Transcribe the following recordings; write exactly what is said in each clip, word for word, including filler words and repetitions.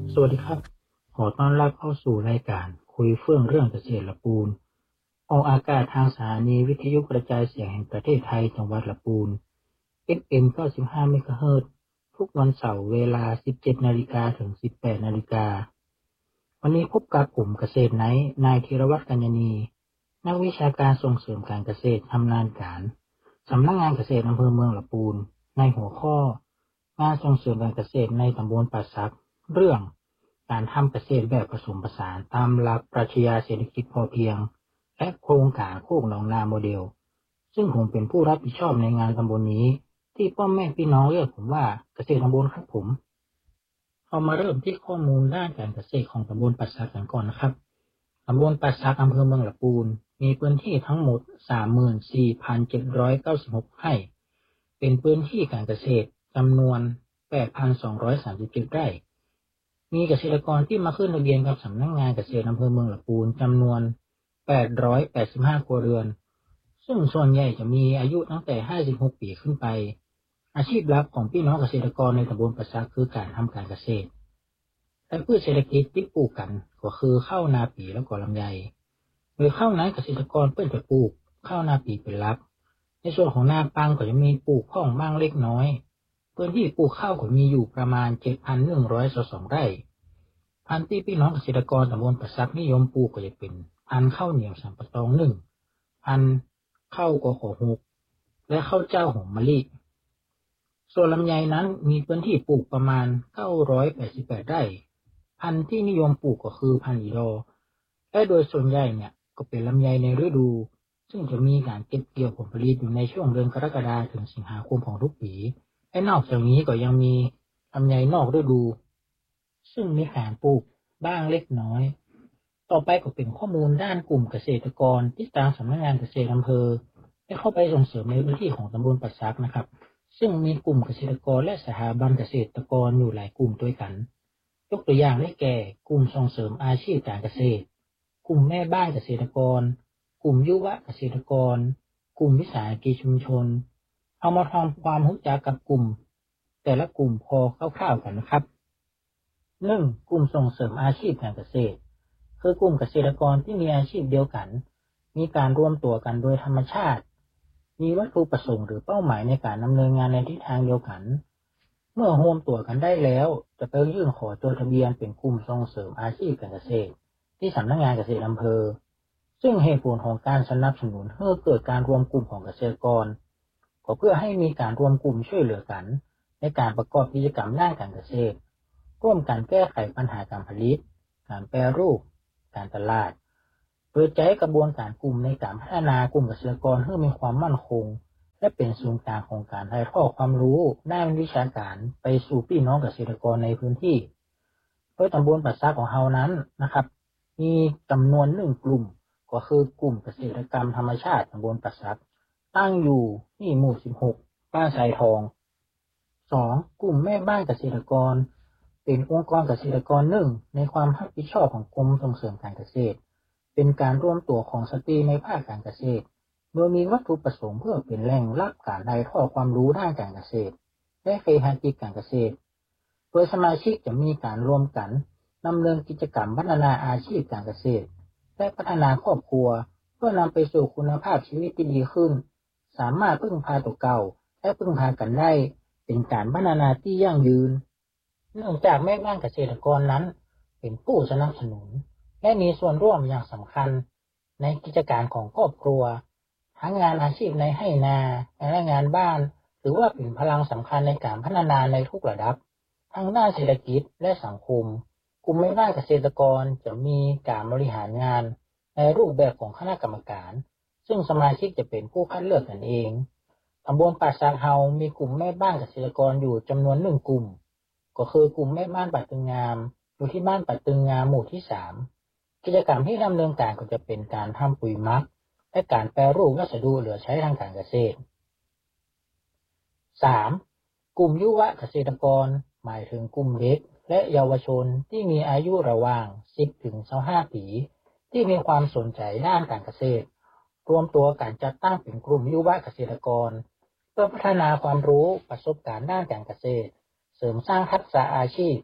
สวัสดีครับขอต้อนรับเข้าสู่รายการคุยเฟื่องเรื่องเกษตรละปูนออกอากาศทางสถานีวิทยุกระจายเสียงแห่งประเทศไทยจังหวัดละปูน เอฟ เอ็ม เก้าสิบห้าเมกะเฮิรตซ์ทุกวันเสาร์เวลา สิบเจ็ดนาฬิกา ถึง สิบแปดนาฬิกา วันนี้พบกับผมเกษตรไนท์นายธีรวัฒน์กัญญนีนักวิชาการส่งเสริมการเกษตรชำนาญการสำนักงานเกษตรอำเภอเมืองละปูนในหัวข้องานส่งเสริมการเกษตรในตำบลป่าสักเรื่องการทำเกษตรแบบผสมผสานตามหลักปรัชญาเศรษฐกิจพอเพียงและโครงการโคกหนองนาโมเดลซึ่งผมเป็นผู้รับผิดชอบในงานตำบลนี้ที่พ่อแม่พี่น้องเรียกผมว่าเกษตรตำบลครับผมเรามาเริ่มที่ข้อมูลด้านการเกษตรของตำบลป่าสักกันก่อนนะครับตำบลป่าสักอำเภอเมืองละปูนมีพื้นที่ทั้งหมด สามหมื่นสี่พันเจ็ดร้อยเก้าสิบหก ไร่เป็นพื้นที่การเกษตรจำนวน แปดพันสองร้อยสามสิบเจ็ด ไร่มีเกษตรกรที่มาขึ้นทะเบียนกับสำนักงานเกษตรอำเภอเมืองละปูนจำนวน แปดร้อยแปดสิบห้า ครัวเรือนซึ่งส่วนใหญ่จะมีอายุตั้งแต่ ห้าสิบหก ปีขึ้นไปอาชีพหลักของพี่น้องเกษตรกรในตำบลป่าสักคือการทำการเกษตรและพืชเศรษฐกิจที่ปลูกกันก็คือข้าวนาปีแล้วก็ลำไยโดยข้าวนั้นเกษตรกรเพิ่นจะปลูกข้าวนาปีเป็นหลักในส่วนของนาปังก็จะมีปลูกข้องบ้างเล็กน้อยพื้นที่ปลูกข้าวก็มีอยู่ประมาณ เจ็ดพันหนึ่งร้อยสอง ไร่พันธุ์ที่พี่น้องเกษตรกรตำบลป่าสักนิยมปลูกก็จะเป็นพันธุ์ข้าวเหนียวสัมปะตองหนึ่งพันธุ์ข้าวกอขอหกและข้าวเจ้าหอมมะลิส่วนลำไยนั้นมีพื้นที่ปลูกประมาณเก้าร้อยแปดสิบแปดไร่พันธุ์ที่นิยมปลูกก็คือพันธุ์อีดอและโดยส่วนใหญ่เนี่ยก็เป็นลำไยในฤดูซึ่งจะมีการเก็บเกี่ยวผลผลิตอยู่ในช่วงเดือนกรกฎาคมถึงสิงหาคมของทุกปีและนอกจากนี้ก็ยังมีลำไยนอกฤดูซึ่งมีการปลูกบ้างเล็กน้อยต่อไปก็เป็นข้อมูลด้านกลุ่มเกษตรกรที่ทางสำนักงานเกษตรอำเภอได้เข้าไปส่งเสริมในพื้นที่ของตำบลป่าสักนะครับซึ่งมีกลุ่มเกษตรกรและสถาบันเกษตรกรอยู่หลายกลุ่มด้วยกันยกตัวอย่างได้แก่กลุ่มส่งเสริมอาชีพการเกษตรกลุ่มแม่บ้านเกษตรกรกลุ่มยุวเกษตรกรกลุ่มวิสาหกิจชุมชนเอามาทำความรู้จักกับกลุ่มแต่ละกลุ่มพอคร่าวๆกันนะครับหนึ่งกลุ่มส่งเสริมอาชีพการเกษตรคือกลุ่มเกษตรกรที่มีอาชีพเดียวกันมีการร่วมตัวกันโดยธรรมชาติมีวัตถุประสงค์หรือเป้าหมายในการดำเนินงานในทิศทางเดียวกันเมื่อรวมตัวกันได้แล้วจะไปยื่นขอจดทะเบียนเป็นกลุ่มส่งเสริมอาชีพการเกษตรที่สำนักงานเกษตรอำเภอซึ่งเหตุผลของการสนับสนุนให้เกิดการรวมกลุ่มของเกษตรกรก็เพื่อให้มีการรวมกลุ่มช่วยเหลือกันในการประกอบกิจกรรมด้านการเกษตรร่วมกันแก้ไขปัญหาการผลิตการแปรรูปการตลาดโดยใช้กระบวนการกลุ่มในการพัฒนากลุ่มเกษตรกรให้มีความมั่นคงและเป็นศูนย์กลางของการถ่ายทอดความรู้ด้านวิชาการไปสู่พี่น้องเกษตรกรในพื้นที่โดยตำบลป่าสักของเฮานั้นนะครับมีจำนวนหนึ่งกลุ่มก็คือกลุ่มเกษตรกรรมธรรมชาติตำบลป่าสักตั้งอยู่ที่หมู่สิบหกบ้านทรายทองสองกลุ่มแม่บ้านเกษตรกรเป็นองค์กรเกษตรกรหนึ่งในความรับผิดชอบของกรมส่งเสริมการเกษตรเป็นการร่วมตัวของสตรีในภาคการเกษตรโดยมีวัตถุประสงค์เพื่อเป็นแหล่งรับการถ่ายทอดความรู้ด้านการเกษตรและเฟรนจิกการเกษตรโดยสมาชิกจะมีการร่วมกันดำเนินกิจกรรมพัฒนาอาชีพการเกษตรและพัฒนาครอบครัวเพื่อนำไปสู่คุณภาพชีวิตที่ดีขึ้นสามารถพึ่งพาตัวเก่าและพึ่งพากันได้เป็นการพัฒนาที่ยั่งยืนเนื่องจากแม่บ้านเกษตรกรนั้นเป็นผู้สนับสนุนและมีส่วนร่วมอย่างสำคัญในกิจการของครอบครัวทั้งงานอาชีพในให้นาและงานบ้านถือว่าเป็นพลังสำคัญในการพัฒนาในทุกระดับทั้งด้านเศรษฐกิจและสังคมกลุ่มแม่บ้านเกษตรกรจะมีการบริหารงานในรูปแบบของคณะกรรมการซึ่งสมาชิกจะเป็นผู้คัดเลือกกันเองตำบลป่าสักเฮามีกลุ่มแม่บ้านเกษตรกรอยู่จำนวนหนึ่งกลุ่มก็คือกลุ่มแม่บ้านป่าตึงงามอยู่ที่บ้านป่าตึงงามหมู่ที่สามกิจกรรมที่ดำเนินการก็จะเป็นการทำปุ๋ยหมักและการแปรรูปวัสดุเหลือใช้ทางการเกษตร สาม กลุ่มยุวเกษตรกรหมายถึงกลุ่มเด็กและเยาวชนที่มีอายุระหว่าง สิบ ถึง ยี่สิบห้า ปีที่มีความสนใจด้านการเกษตรรวมตัวกันจัดตั้งเป็นกลุ่มยุวเกษตรกรเพื่อพัฒนาความรู้ประสบการณ์ด้านการเกษตรเสริมสร้างทักษะอาชีพ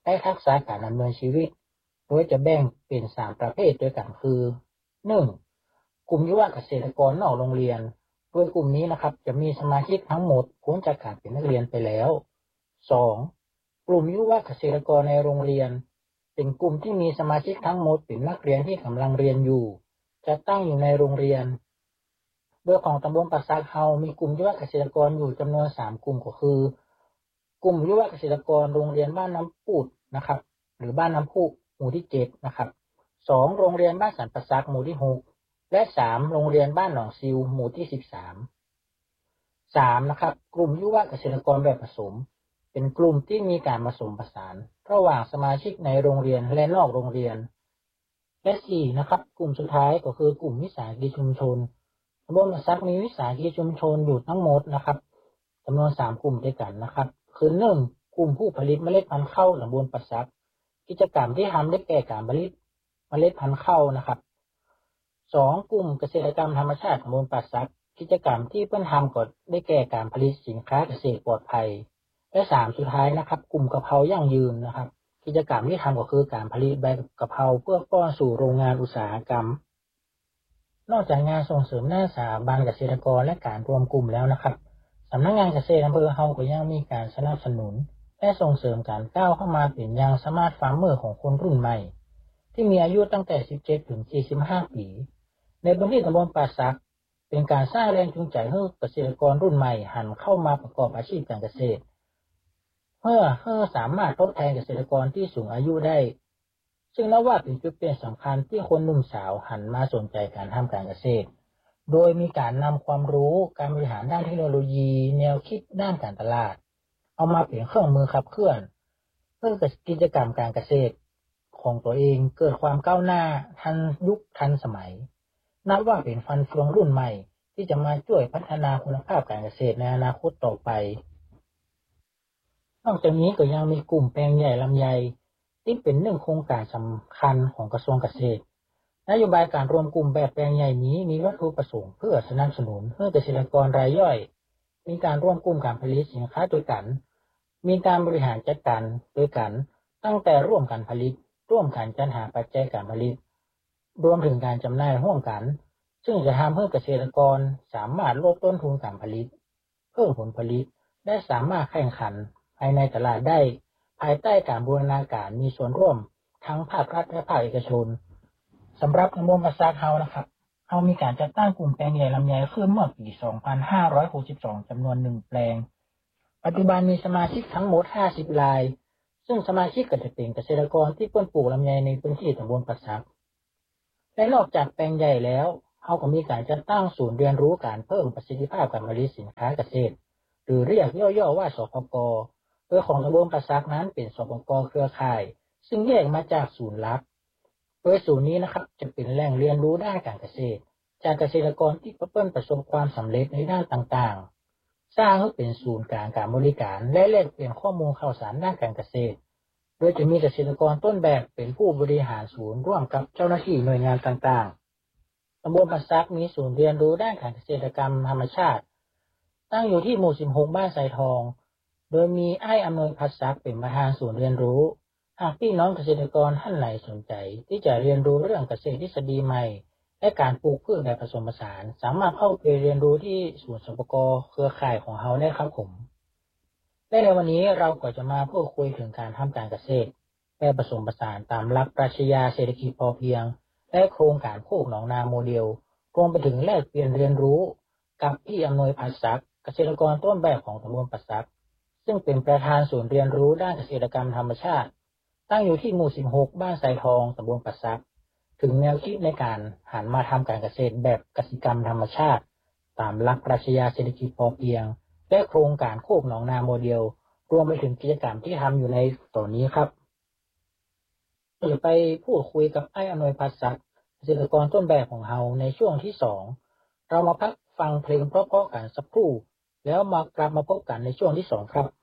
และทักษะการดำเนินชีวิตโดยจะแบ่งเป็นสามประเภทด้วยกันคือ หนึ่ง กลุ่มยุวเกษตรกรนอกโรงเรียนโดยกลุ่มนี้นะครับจะมีสมาชิกทั้งหมดพ้นจากการเป็นนักเรียนไปแล้ว สอง กลุ่มยุวเกษตรกรในโรงเรียนเป็นกลุ่มที่มีสมาชิกทั้งหมดเป็นนักเรียนที่กำลังเรียนอยู่จะตั้งอยู่ในโรงเรียนโดยของตำบลปราสาทเฮามีกลุ่มยุวเกษตรกรอยู่จำนวนสามกลุ่มก็คือกลุ่มยุวเกษตรกรโรงเรียนบ้านน้ำปูดนะครับหรือบ้านน้ำพุหมู่ที่เจ็ดนะครับสองโรงเรียนบ้านสันประซักหมู่ที่หกและสามโรงเรียนบ้านหนองซิวหมู่ที่สิบสามสามนะครับกลุ่มยุวเกษตรกรแบบผสมเป็นกลุ่มที่มีการผสมผสานระหว่างสมาชิกในโรงเรียนและนอกโรงเรียนและสี่นะครับกลุ่มสุดท้ายก็คือกลุ่มวิสาหกิจชุมชนตำบลปราซักมีวิสาหกิจชุมชนอยู่ทั้งหมดนะครับจำนวนสามกลุ่มด้วยกันนะครับคือหนึ่งกลุ่มผู้ผลิตเมล็ดพันธุ์ข้าวตำบลปราซักกิจกรรมที่ทำได้แก่การผลิตเมล็ดพันธุ์ข้าวนะครับสองกลุ่มเกษตรกรรมธรรมชาติตำบลปราซักกิจกรรมที่เพื่อนทำก็ได้แก่การผลิตสินค้าเกษตรปลอดภัยและสามสุดท้ายนะครับกลุ่มกะเพรายั่งยืนนะครับกิจกรรมที่ทำก็คือการผลิตใบกะเพราเพื่อป้อนสู่โรงงานอุตสาหกรรมนอกจากงานส่งเสริมหน้าสถาบันเกษตรกรและการรวมกลุ่มแล้วนะครับสำนักงานเกษตรอำเภอเฮาก็ยังมีการสนับสนุนและส่งเสริมการก้าวเข้ามาเป็นยังสมาร์ทฟาร์มเมอร์ของคนรุ่นใหม่ที่มีอายุตั้งแต่สิบเจ็ดถึงสี่สิบห้าปีในพื้นที่ตำบลปราซักเป็นการสร้างแรงจูงใจให้เกษตรกรรุ่นใหม่หันเข้ามาประกอบอาชีพการเกษตรเพื่อให้สามารถทดแทนเกษตรกรที่สูงอายุได้ซึ่งนับว่าเป็นจุดเปลี่ยนสำคัญที่คนหนุ่มสาวหันมาสนใจการทำการเกษตรโดยมีการนำความรู้การบริหารด้านเทคโนโลยีแนวคิดด้านการตลาดเอามาเป็นเครื่องมือขับเคลื่อนเพื่อกิจกรรมการเกษตรของตัวเองเกิดความก้าวหน้าทันยุคทันสมัยนับว่าเป็นฟันเฟืองรุ่นใหม่ที่จะมาช่วยพัฒนาคุณภาพการเกษตรในอนาคตต่อไปนอกจากนี้ก็ยังมีกลุ่มแปลงใหญ่ลำไยที่เป็นหนึ่งโครงการสำคัญของกระทรวงเกษตรนโยบายการรวมกลุ่มแบบแปลงใหญ่นี้มีวัตถุประสงค์เพื่อสนับสนุนให้เกษตรกรรายย่อยมีการร่วมกลุ่มการผลิตสินค้าด้วยกันมีการบริหารจัดการด้วยกันตั้งแต่ร่วมกันผลิตร่วมกันจัดหาปัจจัยการผลิตรวมถึงการจำหน่ายร่วมกันซึ่งจะทำให้เกษตรกรสามารถลดต้นทุนการผลิตเพิ่มผลผลิตและสามารถแข่งขันภายในตลาดได้ภายใต้การบูรณาการมีส่วนร่วมทั้งภาครัฐและภาคเอกชนสำหรับตำบลปราซักเฮานะครับเฮามีการจัดตั้งกลุ่มแปลงใหญ่ลำไยขึ้นเมื่อปีสองพันห้าร้อยหกสิบสองจำนวนหนึ่งแปลงปัจจุบันมีสมาชิกทั้งหมดห้าสิบรายซึ่งสมาชิกก็จะเป็นเกษตรกรที่เพิ่นปลูกลำไยในพื้นที่ตำบลปราซักและนอกจากแปลงใหญ่แล้วเฮาก็มีการจัดตั้งศูนย์เรียนรู้การเพิ่มประสิทธิภาพการผลิตสินค้าเกษตรหรือเรียกย่อๆว่าสปก.โดยของตำบลปราซักนั้นเป็นสปก.เครือข่ายซึ่งแยกมาจากศูนย์หลักโดยศูนย์นี้นะครับจะเป็นแหล่งเรียนรู้ด้านการเกษตรจากเกษตรกรที่เพิ่นประสบความสำเร็จในด้านต่างๆสร้างให้เป็นศูนย์กลางการบริการและแลกเปลี่ยนข้อมูลข่าวสารด้านการเกษตรโดยจะมีเกษตรกรต้นแบบเป็นผู้บริหารศูนย์ร่วมกับเจ้าหน้าที่หน่วยงานต่างๆตำบลปราซักมีศูนย์เรียนรู้ด้านการเกษตรกรรมธรรมชาติตั้งอยู่ที่หมู่สิบหกบ้านไซทองโดยมีอ้ายอำนวยพัฒซักเป็นประธานศูนย์เรียนรู้หากพี่น้องเกษตรกรท่านไหนสนใจที่จะเรียนรู้เรื่องเกษตรทฤษฎีใหม่และการปลูกพืชแบบผสมผสานสามารถเข้าไปเรียนรู้ที่ศูนย์สปก.เครือข่ายของเราได้ครับผมและในวันนี้เราก็จะมาพูดคุยถึงการทำการเกษตรแบบผสมผสานตามหลักปรัชญาเศรษฐกิจพอเพียงและโครงการโคกหนองนาโมเดลรวมไปถึงแลกเปลี่ยนเรียนรู้กับพี่อำนวยพัฒซักเกษตรกรต้นแบบของตำบลปราซักซึ่งเป็นประธานศูนย์เรียนรู้ด้านเกษตรกรรมธรรมชาติตั้งอยู่ที่หมู่สิบหกบ้านไซทองตำบลปราซักถึงแนวคิดในการหันมาทำการเกษตรแบบกสิกรรมธรรมชาติตามหลักปรัชญาเศรษฐกิจพอเพียงและโครงการโคกหนองนาโมเดลรวมไปถึงกิจกรรมที่ทำอยู่ในตอนนี้ครับจะไปพูดคุยกับไอ้อำนวยพัฒซักเกษตรกรต้นแบบของเราในช่วงที่สองเรามาพักฟังเพลงเพราะๆกันสักครู่แล้วมากลับมาพบกันในช่วงที่สองครับ